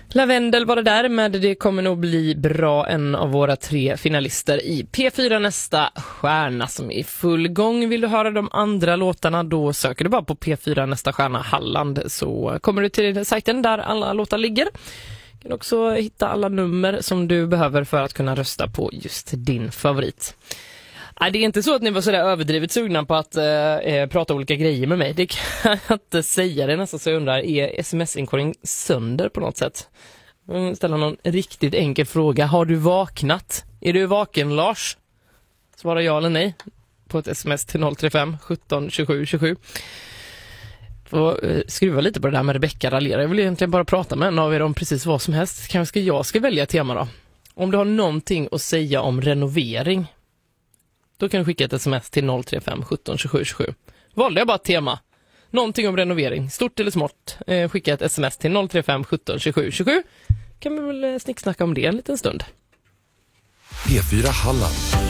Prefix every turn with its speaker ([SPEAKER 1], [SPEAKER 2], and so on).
[SPEAKER 1] Lavendel var det där med Det kommer nog bli bra, en av våra 3 finalister i P4 Nästa stjärna som är i full gång. Vill du höra de andra låtarna, då söker du bara på P4 Nästa stjärna Halland, så kommer du till sajten där alla låtar ligger. Du kan också hitta alla nummer som du behöver för att kunna rösta på just din favorit. Nej, det är inte så att ni var sådär överdrivet sugna på att prata olika grejer med mig. Det kan jag inte säga. Det nästan så jag undrar, är sms-inkorring sönder på något sätt? Jag vill ställa någon riktigt enkel fråga. Har du vaknat? Är du vaken, Lars? Svara ja eller nej på ett sms till 035 17 27 27. Får skruva lite på det där med Rebecca Rallera. Jag vill egentligen bara prata med en av er om precis vad som helst. Kanske jag ska välja tema då. Om du har någonting att säga om renovering, då kan du skicka ett sms till 035 17 27 27. Valde jag bara ett tema. Någonting om renovering, stort eller smått. Skicka ett sms till 035 17 27 27. Kan vi väl snicksnacka om det en liten stund.
[SPEAKER 2] P4 Halland.